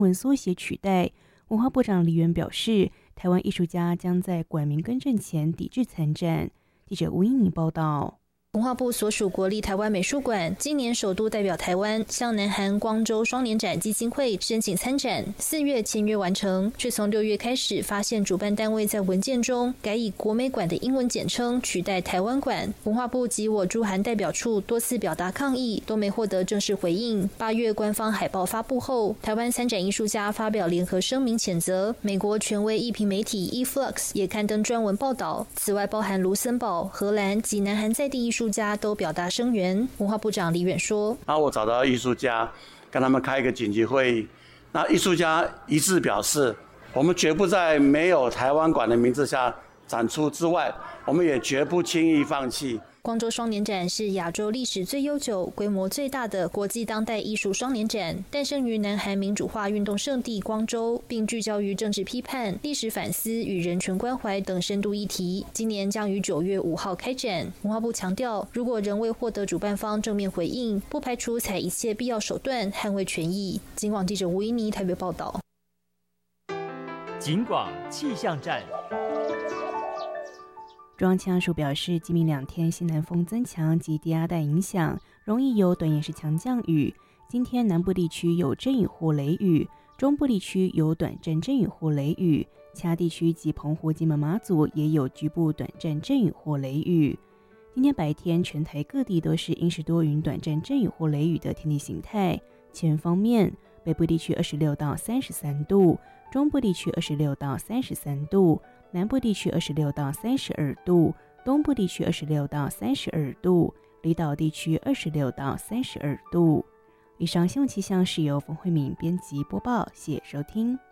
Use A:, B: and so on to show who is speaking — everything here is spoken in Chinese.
A: 文缩写取代。文化部长李远表示，台湾艺术家将在管民更正前抵制参战。记者吴英妮报道。
B: 文化部所属国立台湾美术馆今年首度代表台湾向南韩光州双年展基金会申请参展，4月签约完成，却从6月开始发现主办单位在文件中改以国美馆的英文简称取代台湾馆。文化部及我驻韩代表处多次表达抗议，都没获得正式回应。8月官方海报发布后，台湾参展艺术家发表联合声明谴责。美国权威艺评媒体 eFlux 也刊登专文报道。此外，包含卢森堡、荷兰及南韩在地艺术家都表达声援。文化部长李远说：“
C: 我找到艺术家，跟他们开一个紧急会议。那艺术家一致表示，我们绝不在没有台湾馆的名字下展出之外，我们也绝不轻易放弃。”
B: 光州双年展是亚洲历史最悠久、规模最大的国际当代艺术双年展，诞生于南韩民主化运动圣地光州，并聚焦于政治批判、历史反思与人权关怀等深度议题。今年将于9月5号开展。文化部强调，如果仍未获得主办方正面回应，不排除采一切必要手段捍卫权益。警广记者吴怡妮台北报道。
D: 警广气象站。
A: 中央气象署表示，今明2天西南风增强及低压带影响，容易有短延时强降雨。今天南部地区有阵雨或雷雨，中部地区有短暂阵雨或雷雨，其他地区及澎湖、金门、马祖也有局部短暂阵雨或雷雨。今天白天全台各地都是阴时多云、短暂阵雨或雷雨的天气形态。气温方面，北部地区26到33度，中部地区26到33度。南部地区26到32度，东部地区26到32度，离岛地区26到32度。以上新闻气象是由冯慧敏编辑播报，谢谢收听。